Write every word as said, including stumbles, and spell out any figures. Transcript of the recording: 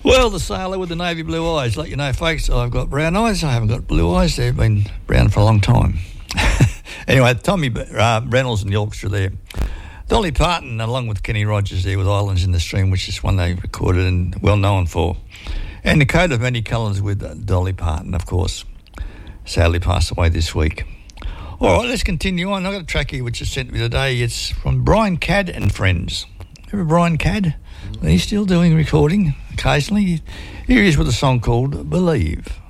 Well, the sailor with the navy blue eyes. Let you know, folks, I've got brown eyes. I haven't got blue eyes. They've been brown for a long time. Anyway, Tommy uh, Reynolds and the orchestra there. Dolly Parton, along with Kenny Rogers there with Islands in the Stream, which is one they recorded and well known for. And the Coat of Many Colours with uh, Dolly Parton, of course. Sadly passed away this week. All right, let's continue on. I've got a track here which is sent to me today. It's from Brian Cadd and Friends. Remember Brian Cadd? He's still doing recording occasionally. Here he is with a song called Believe.